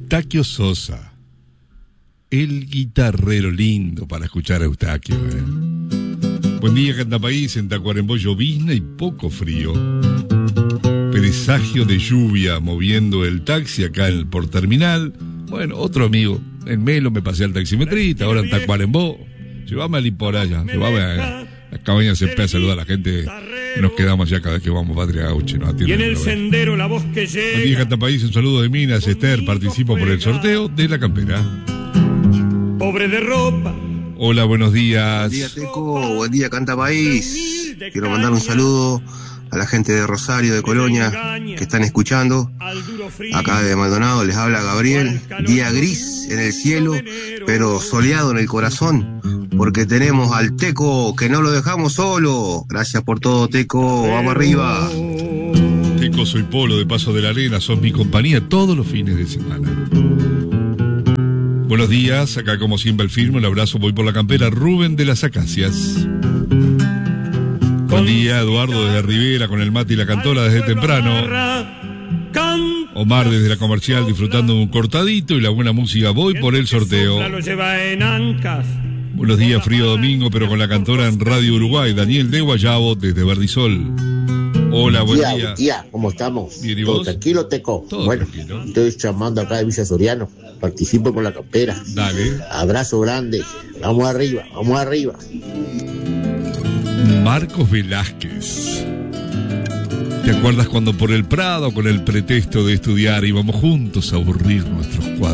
Eustaquio Sosa, el guitarrero lindo para escuchar a Eustaquio. Buen día, Cantapaís, en Tacuarembó llovizna y poco frío. Presagio de lluvia moviendo el taxi acá por terminal. Bueno, otro amigo, en Melo me pasé al taximetrista, ahora en Tacuarembó. Llévame a Liporaya, llévame a la cabaña Cepeda a saludar a la gente. Nos quedamos ya cada vez que vamos a Patria Gauche. Y en el sendero la voz que llega. Buen día, Cantapaís, un saludo de Minas, Esther. Participo por el sorteo de la campera. Pobre de ropa. Hola, buenos días. Buen día, Teco. Buen día, Cantapaís. Quiero mandar un saludo a la gente de Rosario, de Colonia, que están escuchando. Acá de Maldonado les habla Gabriel. Día gris en el cielo, pero soleado en el corazón, porque tenemos al Teco, que no lo dejamos solo. Gracias por todo, Teco. Vamos arriba. Teco, soy Polo de Paso de la Arena. Sos mi compañía todos los fines de semana. Buenos días, acá como siempre el firme, un abrazo, voy por la campera. Rubén de las Acacias. Buen día, Eduardo desde Rivera con el mate y la cantora desde temprano. Omar desde la comercial disfrutando de un cortadito y la buena música. Voy por el sorteo. Buenos días, frío domingo, pero con la cantora en Radio Uruguay. Daniel de Guayabo desde Verdisol. Hola, buen día. Buen día, ¿cómo estamos? Bien, ¿y ¿Todo vos? Tranquilo, Teco? Todo bueno, tranquilo. estoy llamando acá de Villa Soriano. Participo con la campera. Dale. Abrazo grande. Vamos arriba, vamos arriba. Marcos Velázquez. ¿Te acuerdas cuando por el Prado, con el pretexto de estudiar, íbamos juntos a aburrir nuestros cuadros?